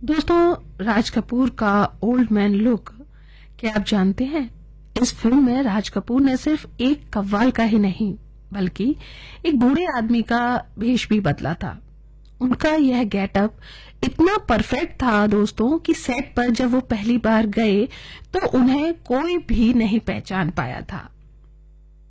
दोस्तों, राज कपूर का old man look क्या आप जानते हैं? इस फिल्म में राज कपूर ने सिर्फ एक कव्वाल का ही नहीं बल्कि एक बूढ़े आदमी का वेश भी बदला था। उनका यह गेटअप इतना परफेक्ट था दोस्तों कि सेट पर जब वो पहली बार गए तो उन्हें कोई भी नहीं पहचान पाया था।